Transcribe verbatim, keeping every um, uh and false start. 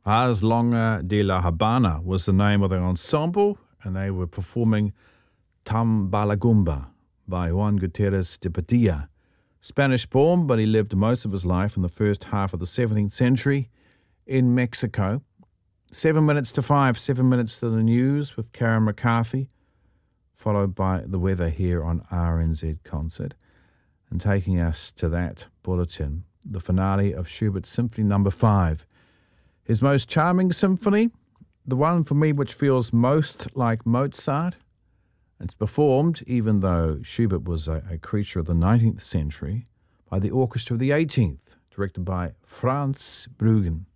Ars Longa de la Habana was the name of the ensemble, and they were performing Tambalagumba by Juan Gutierrez de Padilla. Spanish-born, but he lived most of his life in the first half of the seventeenth century in Mexico. Seven minutes to five, seven minutes to the news with Karen McCarthy, followed by the weather here on R N Z Concert. And taking us to that bulletin, the finale of Schubert's Symphony Number Five. His most charming symphony, the one for me which feels most like Mozart. It's performed, even though Schubert was a, a creature of the nineteenth century, by the orchestra of the eighteenth, directed by Franz Bruggen.